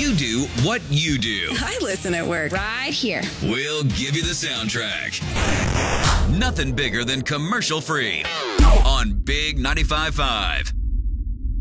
You do what you do. I listen at work. Right here. We'll give you the soundtrack. Nothing bigger than commercial free on Big 95.5.